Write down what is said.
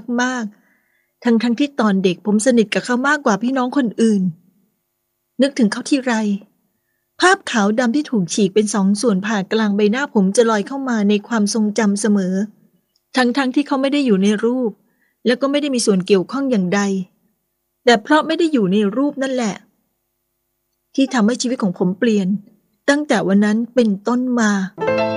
มากๆทั้งที่ตอนเด็กผมสนิทกับเขามากกว่าพี่น้องคนอื่นนึกถึงเขาทีไรภาพขาวดำที่ถูกฉีกเป็น2 ส่วนผ่ากลางใบหน้าผมจะลอยเข้ามาในความทรงจำเสมอทั้งที่เขาไม่ได้อยู่ในรูปแล้วก็ไม่ได้มีส่วนเกี่ยวข้องอย่างใดแต่เพราะไม่ได้อยู่ในรูปนั่นแหละที่ทำให้ชีวิตของผมเปลี่ยนตั้งแต่วันนั้นเป็นต้นมา